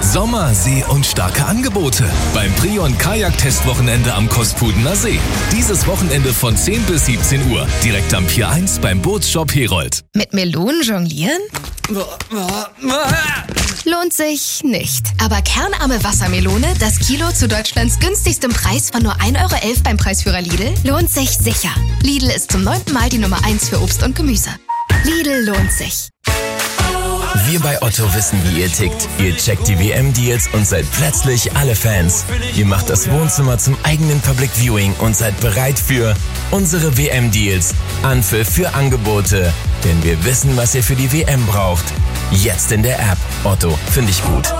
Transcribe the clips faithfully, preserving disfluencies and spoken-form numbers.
Sommer, See und starke Angebote beim Prion Kajak-Testwochenende am Kospudener See. Dieses Wochenende von zehn bis siebzehn Uhr, direkt am Pier eins beim Bootsshop Herold. Mit Melonen jonglieren? Lohnt sich nicht. Aber kernarme Wassermelone, das Kilo zu Deutschlands günstigstem Preis von nur ein Euro elf beim Preisführer Lidl, lohnt sich sicher. Lidl ist zum neunten Mal die Nummer eins für Obst und Gemüse. Lidl lohnt sich. Wir bei Otto wissen, wie ihr tickt. Ihr checkt die W M-Deals und seid plötzlich alle Fans. Ihr macht das Wohnzimmer zum eigenen Public Viewing und seid bereit für unsere W M-Deals. Anpfiff für Angebote. Denn wir wissen, was ihr für die W M braucht. Jetzt in der App. Otto, finde ich gut.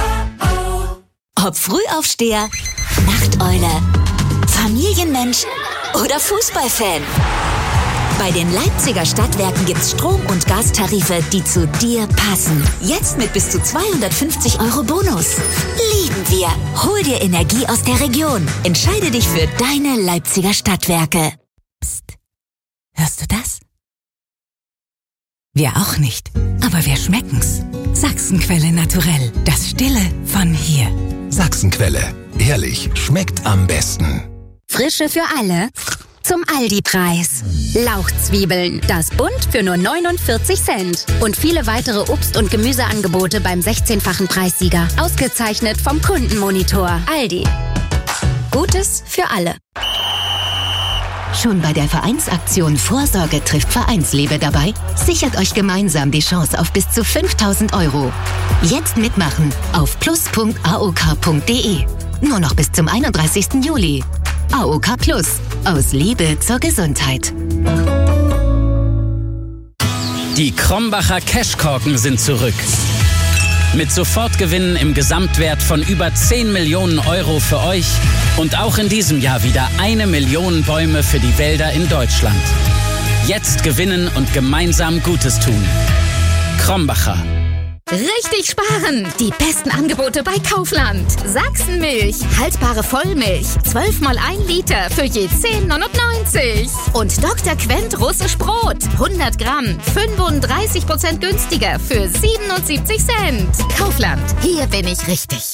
Ob Frühaufsteher, Nachteule, Familienmensch oder Fußballfan. Bei den Leipziger Stadtwerken gibt's Strom- und Gastarife, die zu dir passen. Jetzt mit bis zu zweihundertfünfzig Euro Bonus. Lieben wir. Hol dir Energie aus der Region. Entscheide dich für deine Leipziger Stadtwerke. Psst. Hörst du das? Wir auch nicht. Aber wir schmecken's. Sachsenquelle naturell. Das Stille von hier. Sachsenquelle. Ehrlich, schmeckt am besten. Frische für alle. Zum Aldi-Preis. Lauchzwiebeln, das Bund für nur neunundvierzig Cent. Und viele weitere Obst- und Gemüseangebote beim sechzehnfachen Preissieger. Ausgezeichnet vom Kundenmonitor. Aldi. Gutes für alle. Schon bei der Vereinsaktion Vorsorge trifft Vereinsliebe dabei? Sichert euch gemeinsam die Chance auf bis zu fünftausend Euro. Jetzt mitmachen auf plus punkt a o k punkt d e. Nur noch bis zum einunddreißigsten Juli. A O K Plus. Aus Liebe zur Gesundheit. Die Krombacher Cashkorken sind zurück. Mit Sofortgewinnen im Gesamtwert von über zehn Millionen Euro für euch und auch in diesem Jahr wieder eine Million Bäume für die Wälder in Deutschland. Jetzt gewinnen und gemeinsam Gutes tun. Krombacher. Richtig sparen! Die besten Angebote bei Kaufland. Sachsenmilch, haltbare Vollmilch, zwölf mal ein Liter für je zehn neunundneunzig. Und Doktor Quent russisch Brot, hundert Gramm, fünfunddreißig Prozent günstiger für siebenundsiebzig Cent. Kaufland, hier bin ich richtig.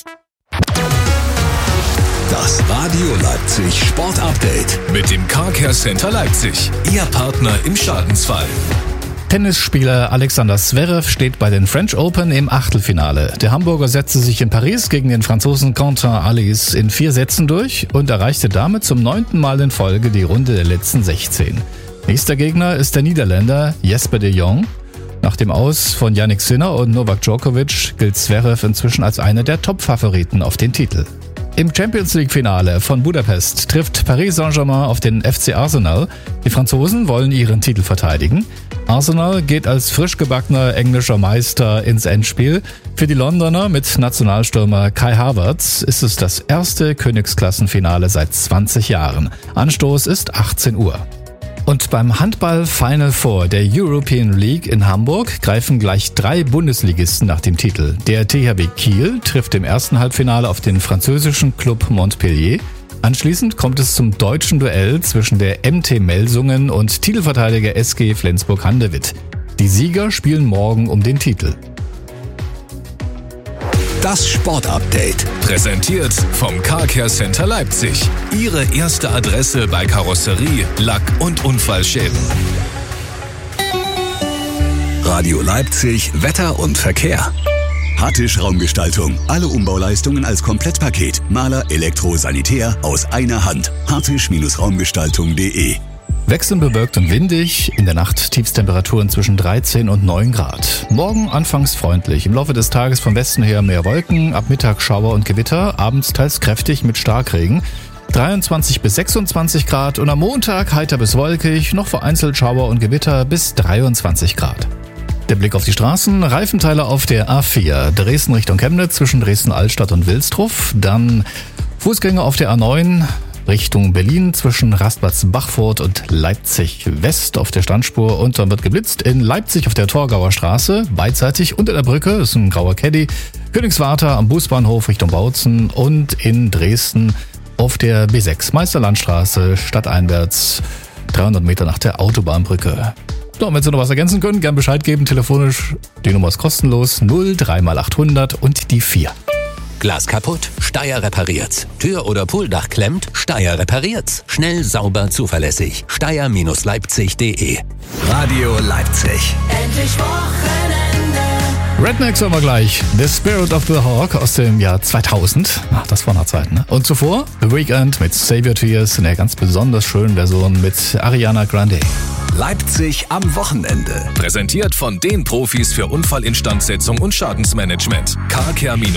Das Radio Leipzig Sport Update Mit dem Car Care Center Leipzig. Ihr Partner im Schadensfall. Tennisspieler Alexander Zverev steht bei den French Open im Achtelfinale. Der Hamburger setzte sich in Paris gegen den Franzosen Quentin Halys in vier Sätzen durch und erreichte damit zum neunten Mal in Folge die Runde der letzten sechzehn. Nächster Gegner ist der Niederländer Jesper de Jong. Nach dem Aus von Jannik Sinner und Novak Djokovic gilt Zverev inzwischen als einer der Top-Favoriten auf den Titel. Im Champions-League-Finale von Budapest trifft Paris Saint-Germain auf den F C Arsenal. Die Franzosen wollen ihren Titel verteidigen. Arsenal geht als frisch gebackener englischer Meister ins Endspiel. Für die Londoner mit Nationalstürmer Kai Havertz ist es das erste Königsklassenfinale seit zwanzig Jahren. Anstoß ist achtzehn Uhr. Und beim Handball Final Four der European League in Hamburg greifen gleich drei Bundesligisten nach dem Titel. Der T H W Kiel trifft im ersten Halbfinale auf den französischen Club Montpellier. Anschließend kommt es zum deutschen Duell zwischen der M T Melsungen und Titelverteidiger S G Flensburg-Handewitt. Die Sieger spielen morgen um den Titel. Das Sportupdate. Präsentiert vom Car Care Center Leipzig. Ihre erste Adresse bei Karosserie, Lack- und Unfallschäden. Radio Leipzig Wetter und Verkehr. Hattisch Raumgestaltung. Alle Umbauleistungen als Komplettpaket. Maler, Elektro, Sanitär aus einer Hand. hattisch Raumgestaltung punkt de. Wechselnd bewölkt und windig, in der Nacht Tiefstemperaturen zwischen dreizehn und neun Grad. Morgen anfangs freundlich, im Laufe des Tages vom Westen her mehr Wolken, ab Mittag Schauer und Gewitter, abends teils kräftig mit Starkregen. dreiundzwanzig bis sechsundzwanzig Grad und am Montag heiter bis wolkig, noch vereinzelt Schauer und Gewitter bis dreiundzwanzig Grad. Der Blick auf die Straßen, Reifenteile auf der A vier, Dresden Richtung Chemnitz zwischen Dresden-Altstadt und Wilsdruff, dann Fußgänger auf der A neun, Richtung Berlin zwischen Rastplatz-Bachfurt und Leipzig-West auf der Standspur und dann wird geblitzt in Leipzig auf der Torgauer Straße, beidseitig unter der Brücke, ist ein grauer Caddy, Königswarter am Busbahnhof Richtung Bautzen und in Dresden auf der B sechs Meisterlandstraße stadteinwärts dreihundert Meter nach der Autobahnbrücke. So, wenn Sie noch was ergänzen können, gern Bescheid geben, telefonisch, die Nummer ist kostenlos, null drei mal achthundert und die vier. Glas kaputt? Steyr repariert's. Tür- oder Pooldach klemmt? Steyr repariert's. Schnell, sauber, zuverlässig. Steyr Leipzig punkt de. Radio Leipzig. Endlich Wochenende. Rednecks haben wir gleich. The Spirit of the Hawk aus dem Jahr zweitausend. Ach, das war noch Zeit, ne? Und zuvor The Weeknd mit Save Your Tears in der ganz besonders schönen Version mit Ariana Grande. Leipzig am Wochenende. Präsentiert von den Profis für Unfallinstandsetzung und Schadensmanagement. Carcare